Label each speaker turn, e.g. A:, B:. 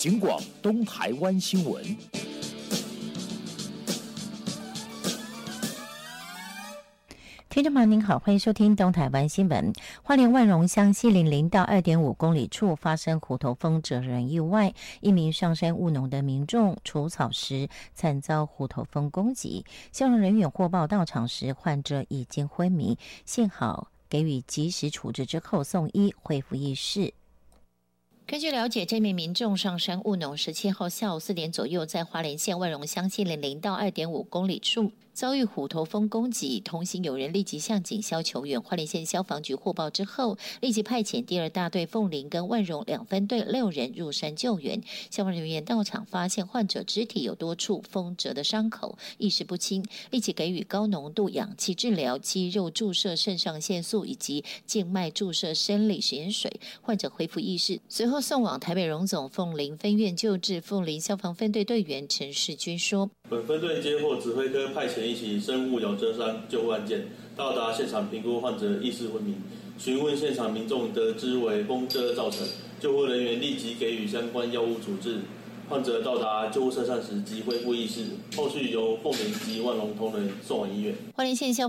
A: 警广东台湾新闻。
B: 听众朋友您好，欢迎收听东台湾新闻。花莲万荣乡西岭0到 2.5 公里处发生虎头蜂蛰人意外，一名上山务农的民众除草时惨遭虎头蜂攻击，消防人员获报到场时，患者已经昏迷，幸好给予及时处置之后送医恢复意识。根据了解，这名民众上山务农17号下午4点左右，在花莲县万荣乡西岭0到 2.5 公里处遭遇虎头蜂攻击，同行有人立即向警消求援。花莲县消防局获报之后，立即派遣第2大队凤林跟万荣2分队6人入山救援。消防人员到场发现患者肢体有多处蜂蛰的伤口，意识不清，立即给予高浓度氧气治疗、肌肉注射肾上腺素以及静脉注射生理食盐水，患者恢复意识，随后送往台北荣总凤林分院救治。凤林消防分队队员陈世军说：“
C: 本分队接获指挥科派遣一起生物咬蛰伤救护案件，到达现场评估患者意识昏迷，询问现场民众得知为蜂蛰造成，救护人员立即给予相关药物处置。患者到达救护车站时即恢复意识，后续由凤林及万荣同仁送往医院。”花莲县消